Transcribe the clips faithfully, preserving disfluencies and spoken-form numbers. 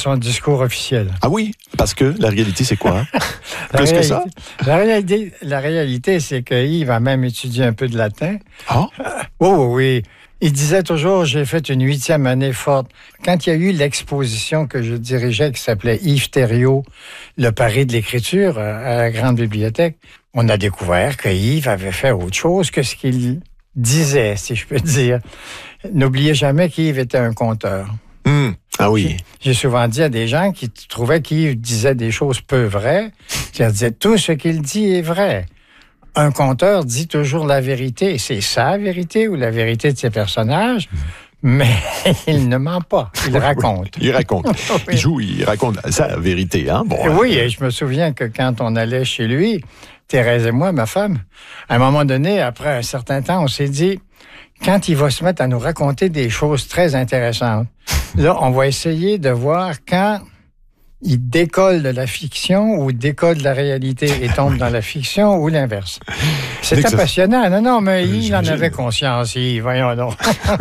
son discours officiel. Ah oui? Parce que la réalité, c'est quoi? Hein? La Plus réalité, que ça? La réalité, la réalité, c'est que Yves a même étudié un peu de latin. Ah? Oh oui, il disait toujours, j'ai fait une huitième année forte. Quand il y a eu l'exposition que je dirigeais, qui s'appelait Yves Thériault, le pari de l'écriture, à la Grande Bibliothèque, on a découvert que Yves avait fait autre chose que ce qu'il disait, si je peux dire. N'oubliez jamais qu'Yves était un conteur. Mmh. Ah oui. J'ai souvent dit à des gens qui trouvaient qu'Yves disait des choses peu vraies, qui disaient tout ce qu'il dit est vrai. Un conteur dit toujours la vérité. C'est sa vérité ou la vérité de ses personnages, mais il ne ment pas. Il raconte. Il raconte. Oui. Il joue, il raconte sa vérité. Hein? Bon, oui, euh... et je me souviens que quand on allait chez lui, Thérèse et moi, ma femme, à un moment donné, après un certain temps, on s'est dit, quand il va se mettre à nous raconter des choses très intéressantes, là, on va essayer de voir quand il décolle de la fiction ou décolle de la réalité et tombe dans la fiction ou l'inverse. C'était ça... passionnant. Non, non, mais il en avait conscience. Il, voyons donc.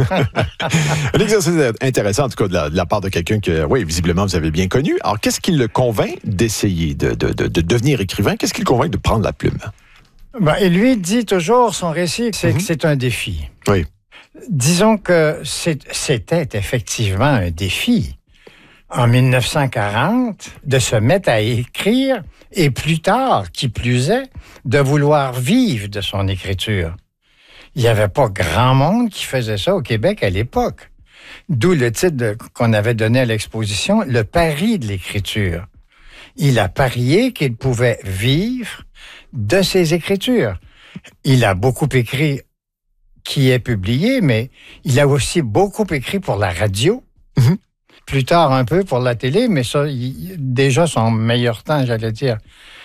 Un exercice intéressant, en tout cas, de la, de la part de quelqu'un que, oui, visiblement, vous avez bien connu. Alors, qu'est-ce qui le convainc d'essayer de, de, de, de devenir écrivain? Qu'est-ce qui le convainc de prendre la plume? Ben, et lui dit toujours, son récit, c'est mm-hmm. que c'est un défi. Oui. Disons que c'est, c'était effectivement un défi. En mille neuf cent quarante, de se mettre à écrire et plus tard, qui plus est, de vouloir vivre de son écriture. Il n'y avait pas grand monde qui faisait ça au Québec à l'époque. D'où le titre de, qu'on avait donné à l'exposition, Le pari de l'écriture. Il a parié qu'il pouvait vivre de ses écritures. Il a beaucoup écrit qui est publié, mais il a aussi beaucoup écrit pour la radio. Mm-hmm. Plus tard un peu pour la télé, mais ça, il, déjà son meilleur temps, j'allais dire,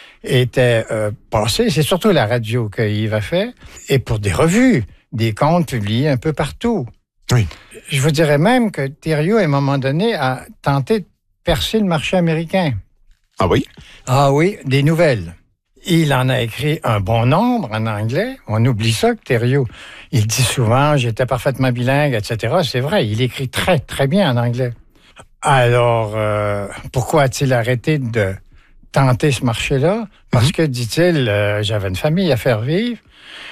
était euh, passé. C'est surtout la radio qu'il a fait. Et pour des revues, des contes publiés un peu partout. Oui. Je vous dirais même que Thériault, à un moment donné, a tenté de percer le marché américain. Ah oui? Ah oui, des nouvelles. Il en a écrit un bon nombre en anglais. On oublie ça que Thériault, il dit souvent « j'étais parfaitement bilingue », et cetera. C'est vrai, il écrit très, très bien en anglais. Alors, euh, pourquoi a-t-il arrêté de tenter ce marché-là? Parce mm-hmm. que, dit-il, euh, j'avais une famille à faire vivre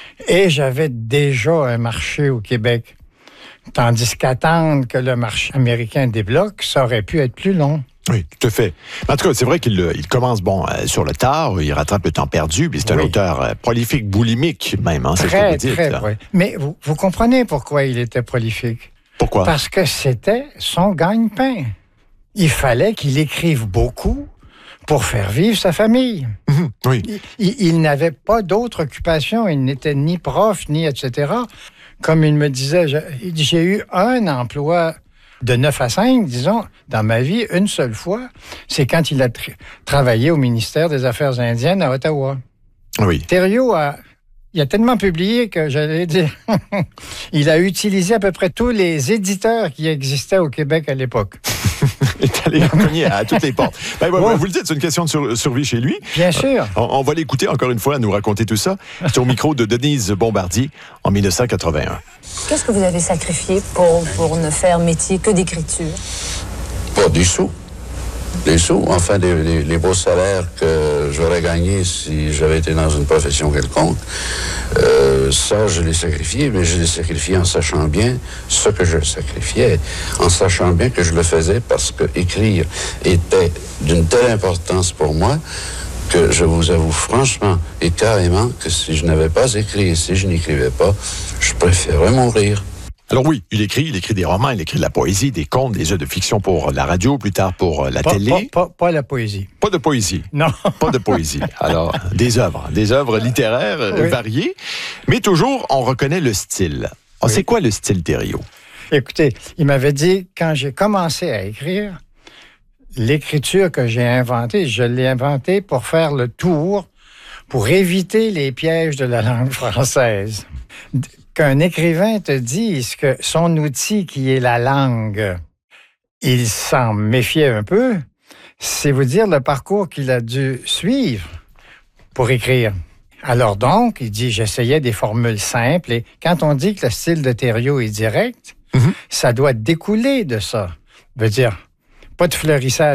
et j'avais déjà un marché au Québec. Tandis qu'attendre que le marché américain débloque, ça aurait pu être plus long. Oui, tout à fait. En tout cas, c'est vrai qu'il il commence bon euh, sur le tard, il rattrape le temps perdu, puis c'est oui. un auteur euh, prolifique, boulimique même, hein, c'est très, ce que vous dites. Très, là. oui. Mais vous, vous comprenez pourquoi il était prolifique? Pourquoi? Parce que c'était son gagne-pain. Il fallait qu'il écrive beaucoup pour faire vivre sa famille. Mmh, oui. Il, il, il n'avait pas d'autre occupation. Il n'était ni prof, ni et cetera. Comme il me disait, j'ai, j'ai eu un emploi de neuf à cinq, disons, dans ma vie, une seule fois. C'est quand il a tra- travaillé au ministère des Affaires indiennes à Ottawa. Oui. Thériault a... Il a tellement publié que, j'allais dire, il a utilisé à peu près tous les éditeurs qui existaient au Québec à l'époque. Il est allé cogner à toutes les portes. Ben, ouais. Vous le dites, c'est une question de sur, survie chez lui. Bien sûr. On, on va l'écouter encore une fois, nous raconter tout ça. C'est au micro de Denise Bombardier en dix-neuf cent quatre-vingt-un. Qu'est-ce que vous avez sacrifié pour, pour ne faire métier que d'écriture? Pas des sous. Des sous, enfin, les, les, les beaux salaires que j'aurais gagnés si j'avais été dans une profession quelconque. Euh, ça, je l'ai sacrifié, mais je l'ai sacrifié en sachant bien ce que je sacrifiais, en sachant bien que je le faisais parce que écrire était d'une telle importance pour moi que je vous avoue franchement et carrément que si je n'avais pas écrit et si je n'écrivais pas, je préférerais mourir. Alors oui, il écrit, il écrit des romans, il écrit de la poésie, des contes, des œuvres de fiction pour la radio, plus tard pour la pas, télé. Pas, pas, pas la poésie. Pas de poésie. Non. Pas de poésie. Alors, des œuvres, des œuvres littéraires oui. variées, mais toujours, on reconnaît le style. Oh, oui. C'est quoi le style Thériault? Écoutez, il m'avait dit, quand j'ai commencé à écrire, l'écriture que j'ai inventée, je l'ai inventée pour faire le tour, pour éviter les pièges de la langue française. Qu'un écrivain te dise que son outil, qui est la langue, il s'en méfiait un peu, c'est vous dire le parcours qu'il a dû suivre pour écrire. Alors donc, il dit, j'essayais des formules simples, et quand on dit que le style de Thériault est direct, mm-hmm. ça doit découler de ça. Ça veut dire, pas de fleurissage